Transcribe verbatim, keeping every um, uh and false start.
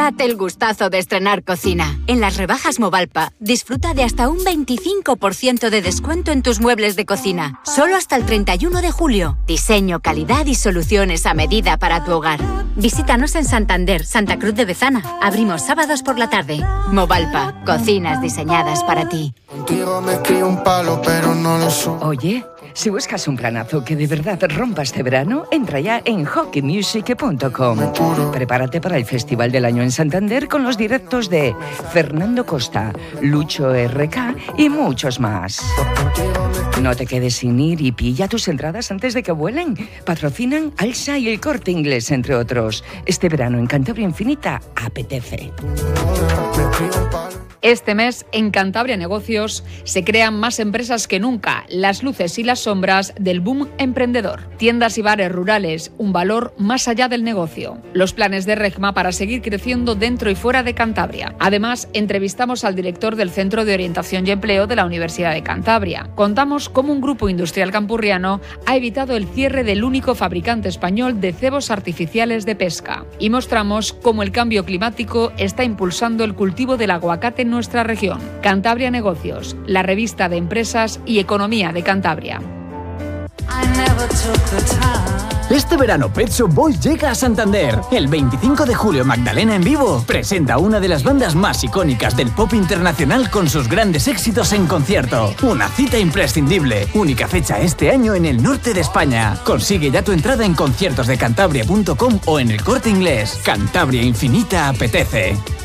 Date el gustazo de estrenar cocina. En las rebajas Movalpa, disfruta de hasta un veinticinco por ciento de descuento en tus muebles de cocina. Solo hasta el treinta y uno de julio. Diseño, calidad y soluciones a medida para tu hogar. Visítanos en Santander, Santa Cruz de Bezana. Abrimos sábados por la tarde. Movalpa, cocinas diseñadas para ti. Contigo me escribo un palo, pero no lo soy. Oye, si buscas un planazo que de verdad rompa este verano, entra ya en hockey music punto com. Prepárate para el Festival del Año en Santander con los directos de Fernando Costa, Lucho R K y muchos más. No te quedes sin ir y pilla tus entradas antes de que vuelen. Patrocinan Alsa y El Corte Inglés, entre otros. Este verano en Cantabria Infinita apetece. Este mes, en Cantabria Negocios, se crean más empresas que nunca, las luces y las sombras del boom emprendedor. Tiendas y bares rurales, un valor más allá del negocio. Los planes de Regma para seguir creciendo dentro y fuera de Cantabria. Además, entrevistamos al director del Centro de Orientación y Empleo de la Universidad de Cantabria. Contamos cómo un grupo industrial campurriano ha evitado el cierre del único fabricante español de cebos artificiales de pesca. Y mostramos cómo el cambio climático está impulsando el cultivo del aguacate en nuestra región. Cantabria Negocios, la revista de empresas y economía de Cantabria. Este verano Pet Shop Boys llega a Santander. El veinticinco de julio Magdalena en Vivo presenta una de las bandas más icónicas del pop internacional con sus grandes éxitos en concierto. Una cita imprescindible. Única fecha este año en el norte de España. Consigue ya tu entrada en conciertos de cantabria punto com o en El Corte Inglés. Cantabria Infinita apetece.